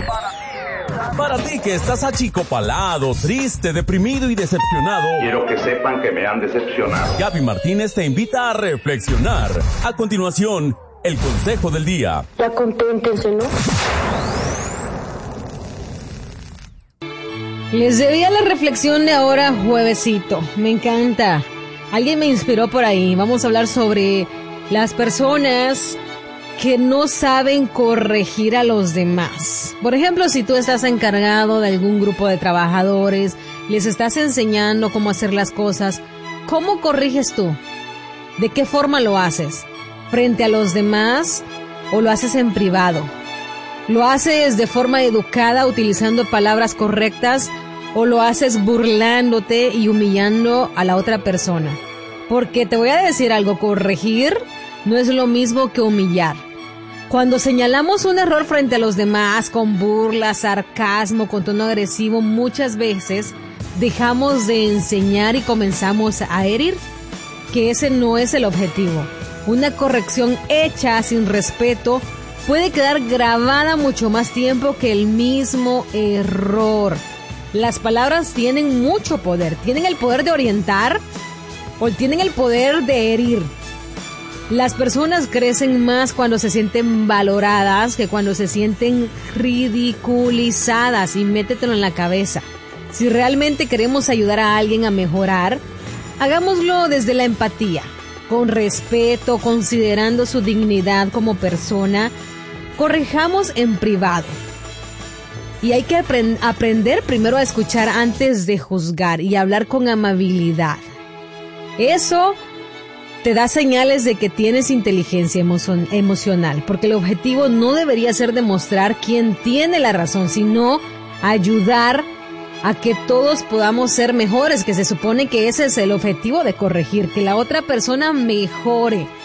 Para ti que estás achicopalado, triste, deprimido y decepcionado, quiero que sepan que me han decepcionado. Gaby Martínez te invita a reflexionar. A continuación, el consejo del día. Ya conténtense, ¿no? Les debía la reflexión de ahora juevesito. Me encanta. Alguien me inspiró por ahí. Vamos a hablar sobre las personas que no saben corregir a los demás. Por ejemplo, si tú estás encargado de algún grupo de trabajadores, les estás enseñando cómo hacer las cosas, ¿cómo corriges tú? ¿De qué forma lo haces? ¿Frente a los demás o lo haces en privado? ¿Lo haces de forma educada utilizando palabras correctas o lo haces burlándote y humillando a la otra persona? Porque te voy a decir algo, corregir no es lo mismo que humillar. Cuando señalamos un error frente a los demás con burla, sarcasmo, con tono agresivo, muchas veces dejamos de enseñar y comenzamos a herir, que ese no es el objetivo. Una corrección hecha sin respeto puede quedar grabada mucho más tiempo que el mismo error. Las palabras tienen mucho poder, tienen el poder de orientar o tienen el poder de herir. Las personas crecen más cuando se sienten valoradas que cuando se sienten ridiculizadas, y métetelo en la cabeza. Si realmente queremos ayudar a alguien a mejorar, hagámoslo desde la empatía, con respeto, considerando su dignidad como persona. Corrijamos en privado. Y hay que aprender primero a escuchar antes de juzgar y hablar con amabilidad. Eso te da señales de que tienes inteligencia emocional, porque el objetivo no debería ser demostrar quién tiene la razón, sino ayudar a que todos podamos ser mejores, que se supone que ese es el objetivo de corregir, que la otra persona mejore.